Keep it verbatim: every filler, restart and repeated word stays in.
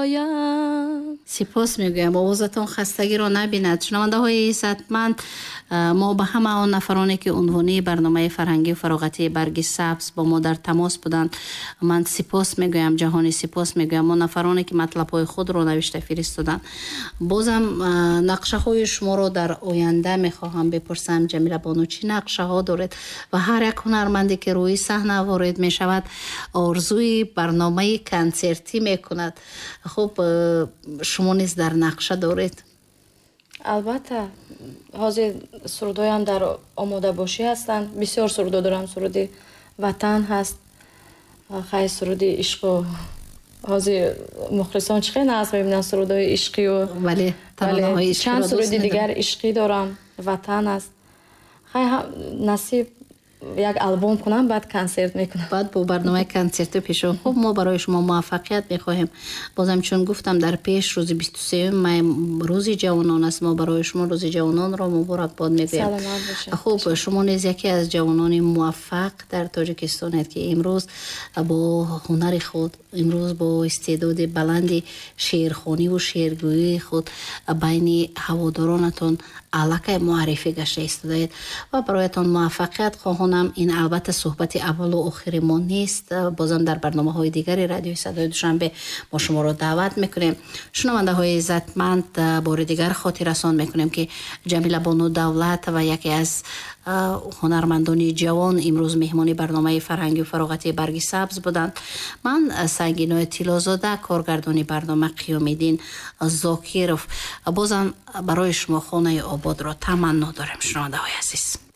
آیم. سپاس میگویم آوازتان خستگی را نبیند. شنونده‌های عزتمند، ما به همه آن نفرانی که عنوانی برنامه فرهنگی و فراغتی برگ سبز با ما در تماس بودند من سپاس میگویم، جهانی سپاس میگویم. آن نفرانی که مطلب‌های خود را نوشته فرستادند. بازم نقشه های شما را در آینده میخواهم بپرسم جمیله بانو چی نقشه ها دارید و هر یک هنرمندی که روی صحنه وارد میشود آرزوی برنامه کنسرتی میکند. خب شما نیز در نقشه دارید؟ البته حاضر سرودایم در آماده باشی هستند. بسیار سرود دارم. سرودی وطن هست، خیلی سرودی عشق و حاضر مخلصان چه خیلی ناز میبینن سرودای عشقی و ولی ولی چند سرودی دیگر عشقی دارم. وطن است. خیلی نصیب یک آلبوم کنم بعد کنسرت میکنم. بعد با برنامه کنسرت پیش رو. خب ما برای شما موفقیت میخواهیم. بازم چون گفتم در پیش روز بیست و سه مای روز جوانان است، ما برای شما روز جوانان را مبارکباد میگویم. خب شما نیز یکی از جوانان موفق در تاجیکستان هستید که امروز با هنر خود، امروز با استعداد بلند شعرخوانی و شعرگویی خود بین هوادارانتون علاقه معرفی گشته ایستادید و برایتان موفقیت خواهانم. این البته صحبت اول و آخر ما نیست. بازم در برنامه های دیگری رادیوی صدای دوشنبه ما شما را دعوت میکنیم. شنونده های عزتمند، بار دیگر خاطر رسان میکنیم که جمیله بانو دولت و یکی از هنرمندان جوان امروز مهمانی برنامه فرهنگی و فراغتی برگ سبز بودند. من سنگینای تیلازاده، کارگردانی برنامه قیام‌الدین زاکیروف، بازم برای شما خانه آباد را تمنا دارم. شنونده های عزیز.